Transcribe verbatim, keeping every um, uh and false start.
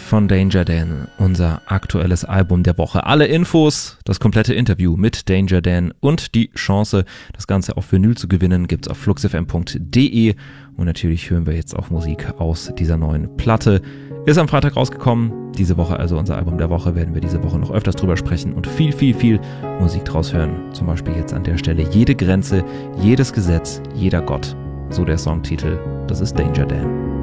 von Danger Dan, unser aktuelles Album der Woche. Alle Infos, das komplette Interview mit Danger Dan und die Chance, das Ganze auf Vinyl zu gewinnen, gibt's auf fluxfm punkt de. Und natürlich hören wir jetzt auch Musik aus dieser neuen Platte. Ist am Freitag rausgekommen, diese Woche also unser Album der Woche, werden wir diese Woche noch öfters drüber sprechen und viel, viel, viel Musik draus hören. Zum Beispiel jetzt an der Stelle Jede Grenze, jedes Gesetz, jeder Gott. So der Songtitel, das ist Danger Dan.